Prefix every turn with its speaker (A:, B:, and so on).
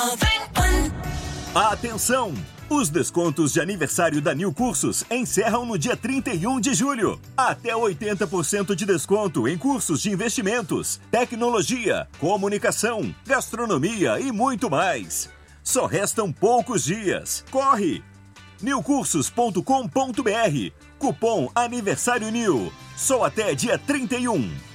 A: Atenção! Os descontos de aniversário da New Cursos encerram no dia 31 de julho. Até 80% de desconto em cursos de investimentos, tecnologia, comunicação, gastronomia e muito mais. Só restam poucos dias. Corre! newcursos.com.br. Cupom Aniversário New. Só até dia 31.